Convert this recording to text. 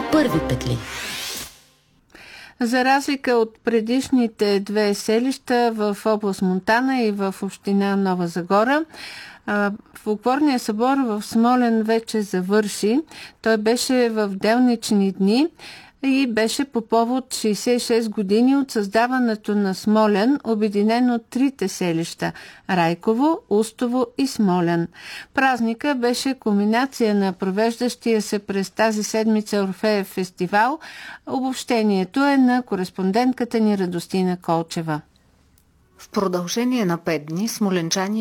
Първи петли. За разлика от предишните две селища в област Монтана и в община Нова Загора, фолклорният събор в Смолян вече завърши. Той беше в делнични дни и беше по повод 66 години от създаването на Смолян, обединен от трите селища – Райково, Устово и Смолян. Празника беше кулминация на провеждащия се през тази седмица Орфеев фестивал. Обобщението е на кореспондентката ни Радостина Колчева. В продължение на 5 дни смолянчани